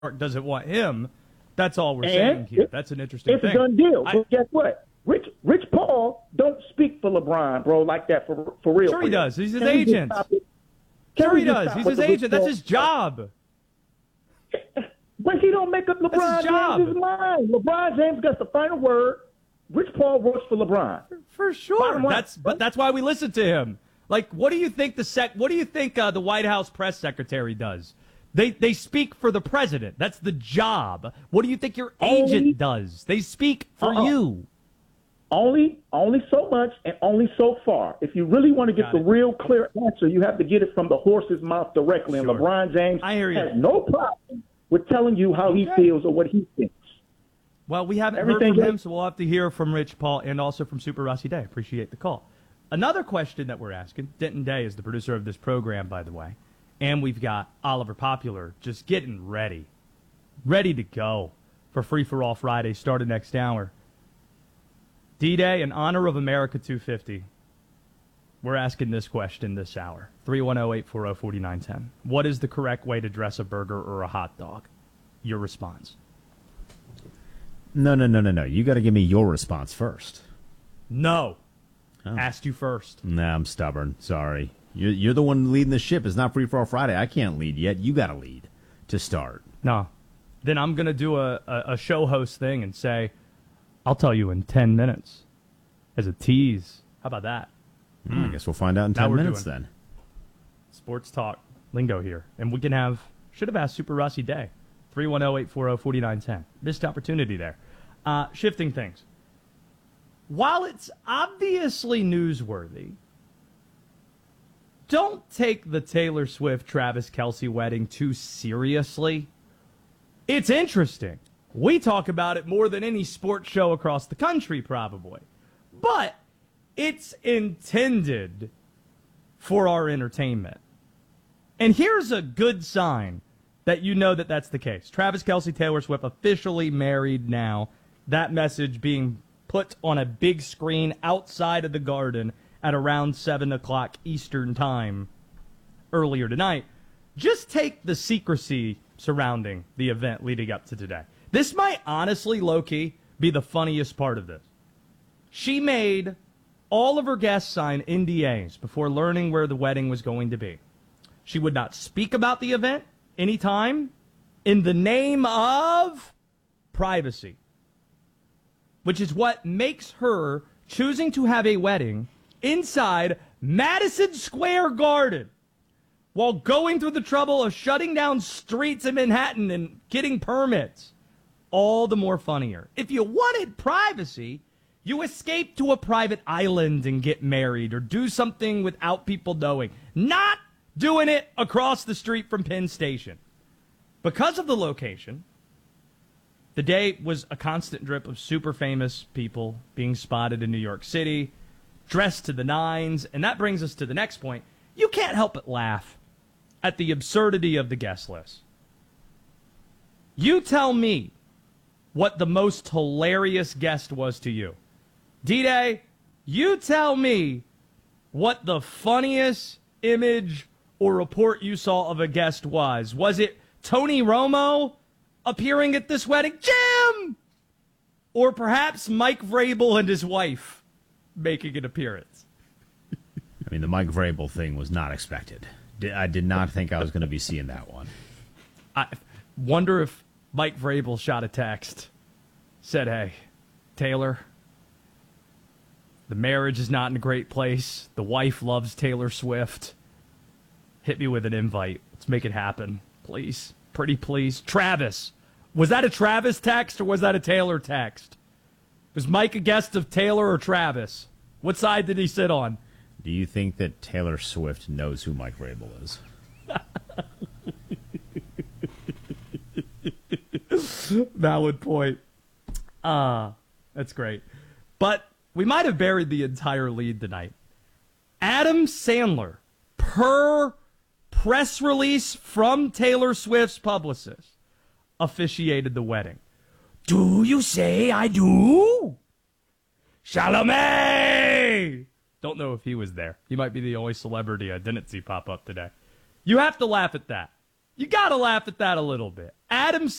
doesn't want him. That's all we're saying here. That's an interesting thing. It's a done deal. But guess what? Rich Paul don't speak for LeBron, bro, like that for real. Sure he does. He's his agent. Sure he does. He's his agent. That's his job. But he don't make up LeBron James' mind. LeBron James got the final word. Rich Paul works for LeBron. For sure. That's why we listen to him. Like, what do you think the White House press secretary does? They speak for the president. That's the job. What do you think your agent does? They speak for you. Only so much and only so far. If you really want to get the real clear answer, you have to get it from the horse's mouth directly. Sure. And LeBron James has no problem with telling you how he feels or what he thinks. Well, we haven't heard from him, so we'll have to hear from Rich Paul and also from Super Rossi Day. Appreciate the call. Another question that we're asking, Denton Day is the producer of this program, by the way, and we've got Oliver Popular just getting ready to go for Free For All Friday, starting next hour. D-Day in honor of America 250. We're asking this question this hour. 310-840-4910. What is the correct way to dress a burger or a hot dog? Your response. No. You got to give me your response first. No. Oh. Asked you first. Nah, I'm stubborn. Sorry. You're the one leading the ship. It's not Free For All Friday. I can't lead yet. You got to lead to start. No. Then I'm going to do a show host thing and say, I'll tell you in 10 minutes as a tease. How about that? I guess we'll find out in 10 minutes then. Sports talk lingo here. And we can should have asked Super Rossi Day. 310-840-4910. Missed opportunity there. Shifting things. While it's obviously newsworthy, don't take the Taylor Swift-Travis Kelce wedding too seriously. It's interesting. We talk about it more than any sports show across the country, probably. But it's intended for our entertainment. And here's a good sign that you know that that's the case. Travis Kelce, Taylor Swift, officially married now. That message being put on a big screen outside of the Garden at around 7 o'clock Eastern time earlier tonight. Just take the secrecy surrounding the event leading up to today. This might honestly, low-key, be the funniest part of this. She made all of her guests sign NDAs before learning where the wedding was going to be. She would not speak about the event anytime in the name of privacy, which is what makes her choosing to have a wedding inside Madison Square Garden while going through the trouble of shutting down streets in Manhattan and getting permits. All the more funnier. If you wanted privacy, you escape to a private island and get married or do something without people knowing. Not doing it across the street from Penn Station. Because of the location, the day was a constant drip of super famous people being spotted in New York City, dressed to the nines, and that brings us to the next point. You can't help but laugh at the absurdity of the guest list. You tell me what the most hilarious guest was to you. D-Day, you tell me what the funniest image or report you saw of a guest was. Was it Tony Romo appearing at this wedding? Jim! Or perhaps Mike Vrabel and his wife making an appearance? I mean, the Mike Vrabel thing was not expected. I did not think I was going to be seeing that one. I wonder if Mike Vrabel shot a text, said, hey, Taylor, the marriage is not in a great place. The wife loves Taylor Swift. Hit me with an invite. Let's make it happen. Please. Pretty please. Travis. Was that a Travis text or was that a Taylor text? Was Mike a guest of Taylor or Travis? What side did he sit on? Do you think that Taylor Swift knows who Mike Vrabel is? Valid point. That's great. But we might have buried the entire lead tonight. Adam Sandler, per press release from Taylor Swift's publicist, officiated the wedding. Do you say I do? Chalamet! Don't know if he was there. He might be the only celebrity I didn't see pop up today. You have to laugh at that. You got to laugh at that a little bit. Adam